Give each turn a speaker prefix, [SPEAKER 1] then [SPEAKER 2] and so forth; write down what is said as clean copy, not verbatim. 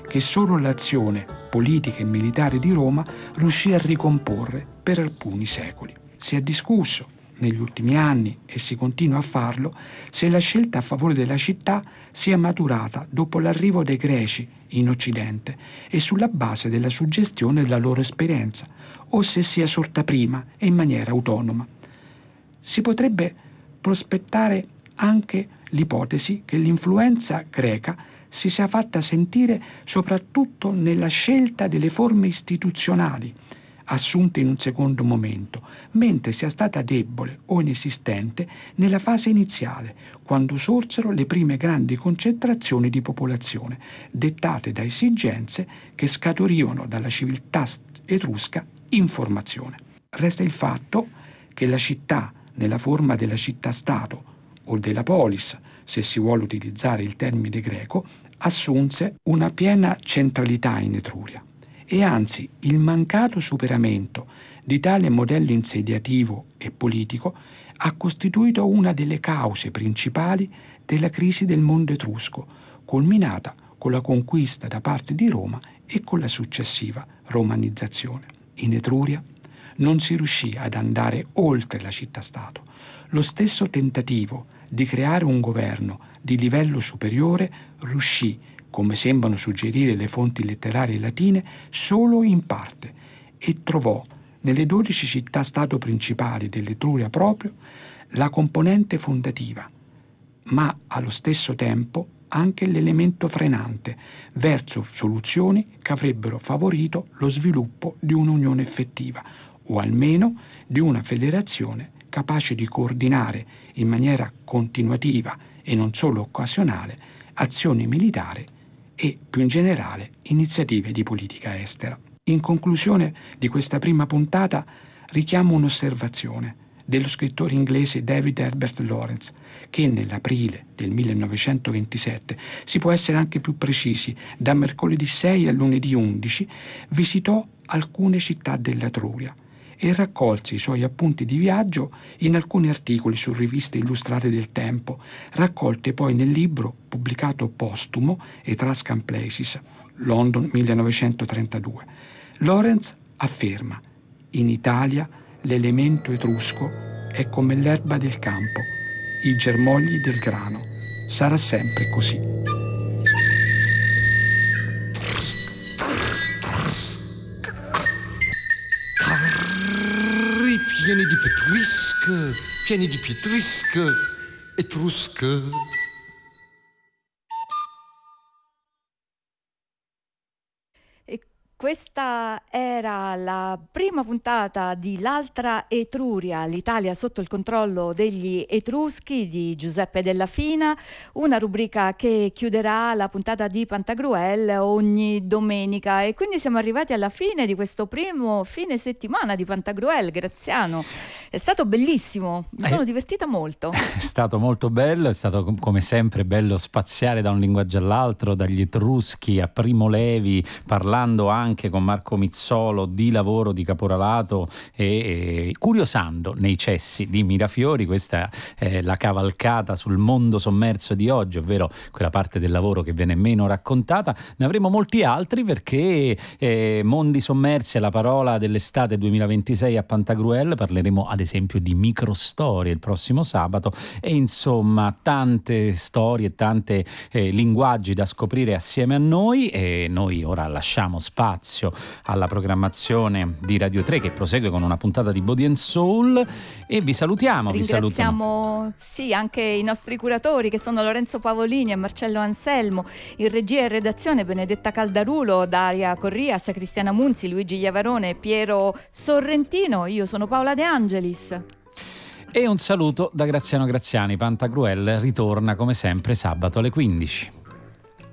[SPEAKER 1] che solo l'azione politica e militare di Roma riuscì a ricomporre per alcuni secoli. Si è discusso negli ultimi anni, e si continua a farlo, se la scelta a favore della città sia maturata dopo l'arrivo dei Greci in Occidente e sulla base della suggestione della loro esperienza, o se sia sorta prima e in maniera autonoma. Si potrebbe prospettare anche l'ipotesi che l'influenza greca si sia fatta sentire soprattutto nella scelta delle forme istituzionali assunte in un secondo momento, mentre sia stata debole o inesistente nella fase iniziale, quando sorsero le prime grandi concentrazioni di popolazione, dettate da esigenze che scaturivano dalla civiltà etrusca in formazione. Resta il fatto che la città, nella forma della città-stato o della polis, se si vuole utilizzare il termine greco, assunse una piena centralità in Etruria. E anzi il mancato superamento di tale modello insediativo e politico ha costituito una delle cause principali della crisi del mondo etrusco, culminata con la conquista da parte di Roma e con la successiva romanizzazione. In Etruria non si riuscì ad andare oltre la città-stato. Lo stesso tentativo di creare un governo di livello superiore riuscì, come sembrano suggerire le fonti letterarie latine, solo in parte, e trovò nelle 12 città-stato principali dell'Etruria proprio la componente fondativa, ma allo stesso tempo anche l'elemento frenante verso soluzioni che avrebbero favorito lo sviluppo di un'unione effettiva, o almeno di una federazione capace di coordinare in maniera continuativa e non solo occasionale azioni militari e, più in generale, iniziative di politica estera. In conclusione di questa prima puntata richiamo un'osservazione dello scrittore inglese David Herbert Lawrence, che nell'aprile del 1927, si può essere anche più precisi, da mercoledì 6 a lunedì 11, visitò alcune città dell'Etruria e raccolse i suoi appunti di viaggio in alcuni articoli su riviste illustrate del tempo, raccolte poi nel libro pubblicato postumo Etruscan Places, London 1932. Lawrence afferma: in Italia l'elemento etrusco è come l'erba del campo, i germogli del grano. Sarà sempre così.
[SPEAKER 2] Pieni di petruische, pieni di pietrische, etrusche.
[SPEAKER 3] Questa era la prima puntata di L'altra Etruria, l'Italia sotto il controllo degli Etruschi di Giuseppe Della Fina, una rubrica che chiuderà la puntata di Pantagruel ogni domenica. E quindi siamo arrivati alla fine di questo primo fine settimana di Pantagruel. Graziano, è stato bellissimo, mi sono divertita molto.
[SPEAKER 4] È stato molto bello, è stato come sempre bello spaziare da un linguaggio all'altro, dagli Etruschi a Primo Levi, parlando anche con Marco Mizzolo di lavoro, di caporalato e curiosando nei cessi di Mirafiori. Questa è la cavalcata sul mondo sommerso di oggi, ovvero quella parte del lavoro che viene meno raccontata. Ne avremo molti altri perché mondi sommersi è la parola dell'estate 2026 a Pantagruel. Parleremo ad esempio di microstorie il prossimo sabato e insomma tante storie, tante linguaggi da scoprire assieme a noi. E noi ora lasciamo spazio alla programmazione di Radio 3 che prosegue con una puntata di Body and Soul e vi salutiamo.
[SPEAKER 3] Ringraziamo sì anche i nostri curatori che sono Lorenzo Pavolini e Marcello Anselmo, in regia e redazione Benedetta Caldarulo, Daria Corrias, Cristiana Munzi, Luigi Iavarone, Piero Sorrentino. Io sono Paola De Angelis.
[SPEAKER 4] E un saluto da Graziano Graziani. Pantagruel ritorna come sempre sabato alle 15.